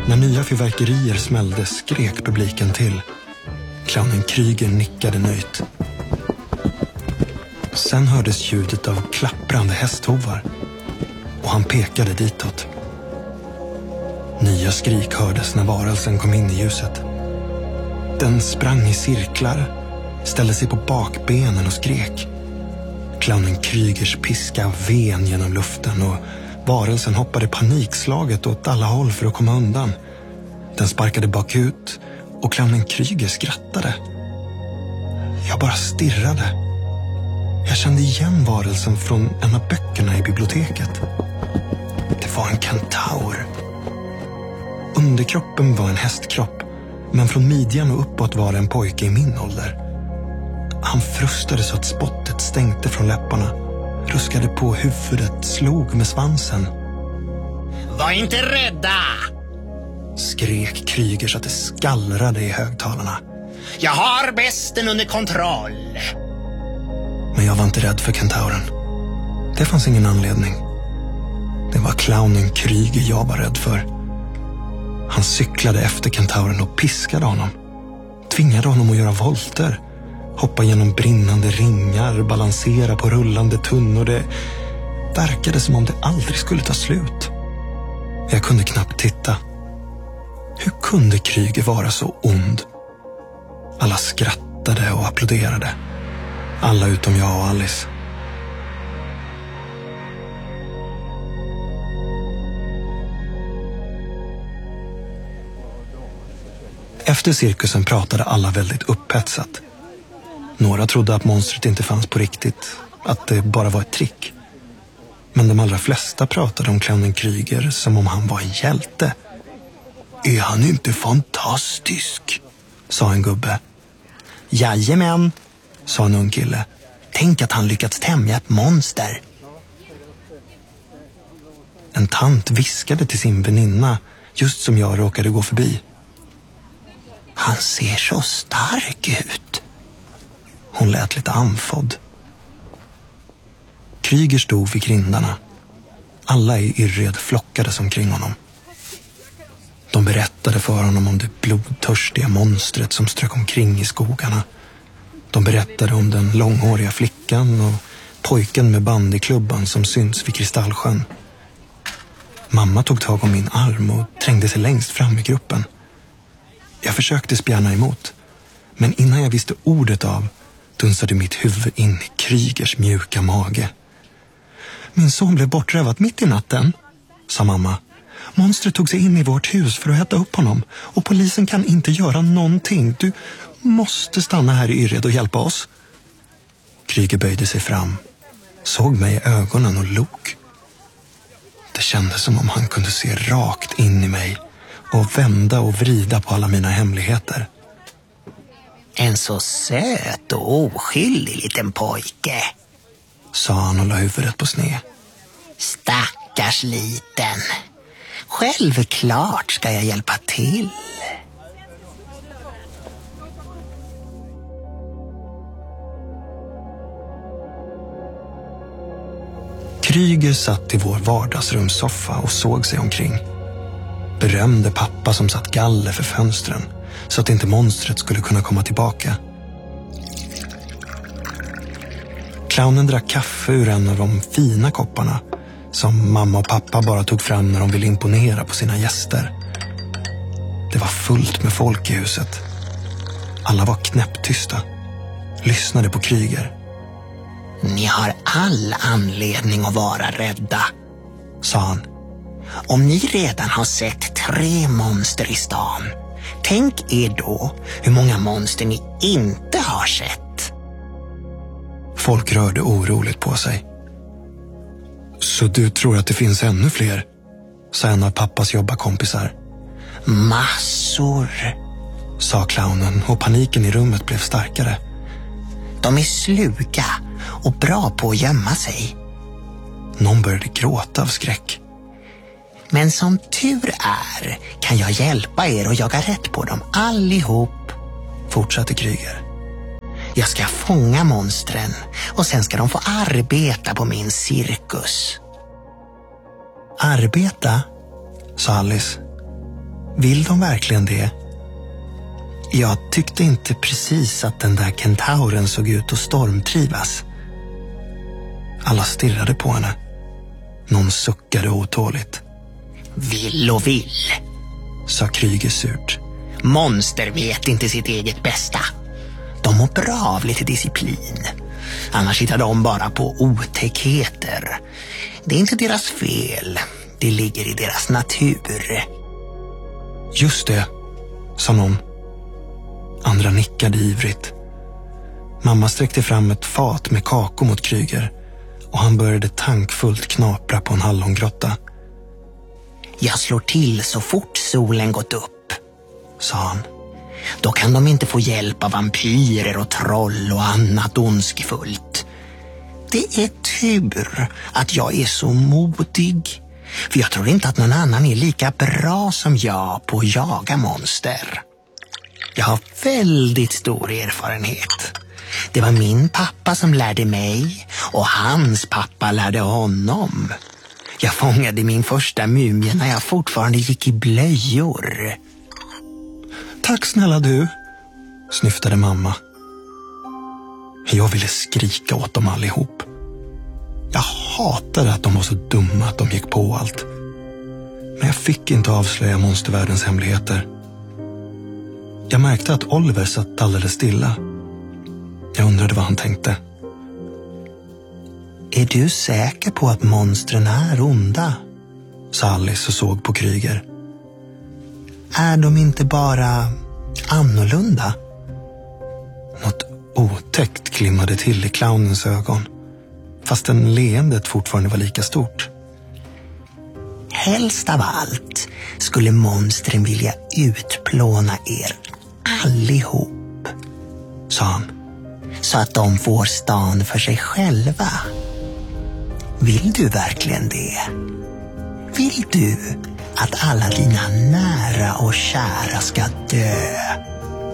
När nya fyrverkerier smällde skrek publiken till. Clownen Kryger nickade nöjt. Sen hördes ljudet av klapprande hästhovar och han pekade ditåt. Nya skrik hördes när varelsen kom in i ljuset. Den sprang i cirklar, ställde sig på bakbenen och skrek. Clownen Krygers piska ven genom luften och varelsen hoppade panikslaget åt alla håll för att komma undan. Den sparkade bakut och clownen Kryger skrattade. Jag bara stirrade. Jag kände igen varelsen från en av böckerna i biblioteket. Det var en kentaur. Underkroppen var en hästkropp, men från midjan och uppåt var det en pojke i min ålder. Han frustade så att spottet stänkte från läpparna, ruskade på huvudet, slog med svansen. Var inte rädda! Skrek Kryger så att det skallrade i högtalarna. Jag har besten under kontroll. Men jag var inte rädd för kentauren. Det fanns ingen anledning. Det var clownen Kryger jag var rädd för. Han cyklade efter kentauren och piskade honom. Tvingade honom att göra volter. Hoppa genom brinnande ringar, balansera på rullande tunnor. Det verkade som om det aldrig skulle ta slut. Jag kunde knappt titta. Hur kunde Kryger vara så ond? Alla skrattade och applåderade. Alla utom jag och Alice. Efter cirkusen pratade alla väldigt upphetsat. Några trodde att monstret inte fanns på riktigt, att det bara var ett trick. Men de allra flesta pratade om clownen Kryger som om han var en hjälte. Är han inte fantastisk? Sa en gubbe. Jajamän, sa en ung kille. Tänk att han lyckats tämja ett monster. En tant viskade till sin väninna just som jag råkade gå förbi. Han ser så stark ut. Hon lät lite andfådd. Kryger stod vid grindarna. Alla i Yrred flockades omkring honom. De berättade för honom om det blodtörstiga monstret som strök omkring i skogarna. De berättade om den långhåriga flickan och pojken med bandyklubban som syns vid Kristallsjön. Mamma tog tag om min arm och trängde sig längst fram i gruppen. Jag försökte spjärna emot, men innan jag visste ordet av dunsade mitt huvud in i Krygers mjuka mage. Min son blev bortrövad mitt i natten, sa mamma. Monstret tog sig in i vårt hus för att äta upp honom och polisen kan inte göra någonting. Du måste stanna här i Yrred och hjälpa oss. Kryger böjde sig fram, såg mig i ögonen och log. Det kändes som om han kunde se rakt in i mig och vända och vrida på alla mina hemligheter. En så söt och oskyldig liten pojke, sa han och la huvudet på sned. Stackars liten. Självklart ska jag hjälpa till. Kryger satt i vår vardagsrumssoffa och såg sig omkring. Berömde pappa som satt galler för fönstren så att inte monstret skulle kunna komma tillbaka. Clownen drack kaffe ur en av de fina kopparna som mamma och pappa bara tog fram när de ville imponera på sina gäster. Det var fullt med folk i huset. Alla var knäpptysta. Lyssnade på Kryger. Ni har all anledning att vara rädda, sa han. Om ni redan har sett 3 monster i stan, tänk er då hur många monster ni inte har sett. Folk rörde oroligt på sig. Så du tror att det finns ännu fler? Sa en av pappas jobbarkompisar. Massor, sa clownen och paniken i rummet blev starkare. De är sluga och bra på att gömma sig. Någon började gråta av skräck. Men som tur är kan jag hjälpa er att jaga rätt på dem allihop, fortsatte Kryger. Jag ska fånga monstren och sen ska de få arbeta på min cirkus. Arbeta, sa Alice. Vill de verkligen det? Jag tyckte inte precis att den där kentauren såg ut att stormtrivas. Alla stirrade på henne. Någon suckade otåligt. Vill och vill, sa Kryger surt. Monster vet inte sitt eget bästa. De mår bra av lite disciplin. Annars hittar de bara på otäckheter. Det är inte deras fel. Det ligger i deras natur. Just det, sa någon. Andra nickade ivrigt. Mamma sträckte fram ett fat med kakor mot Kryger och han började tankfullt knapra på en hallongrotta. Jag slår till så fort solen gått upp, sa han. Då kan de inte få hjälp av vampyrer och troll och annat ondskefullt. Det är tur att jag är så modig. För jag tror inte att någon annan är lika bra som jag på att jaga monster. Jag har väldigt stor erfarenhet. Det var min pappa som lärde mig och hans pappa lärde honom. Jag fångade min första mumie när jag fortfarande gick i blöjor. Tack snälla du, snyftade mamma. Jag ville skrika åt dem allihop. Jag hatade att de var så dumma att de gick på allt. Men jag fick inte avslöja monstervärldens hemligheter. Jag märkte att Oliver satt alldeles stilla. Jag undrade vad han tänkte. Är du säker på att monstren är onda? Sa Alice och såg på Kryger. Är de inte bara annorlunda? Något otäckt glimmade till i clownens ögon. Fastän leendet fortfarande var lika stort. Helst av allt skulle monstren vilja utplåna er allihop, sa han. Så att de får stan för sig själva. Vill du verkligen det? Vill du att alla dina nära och kära ska dö?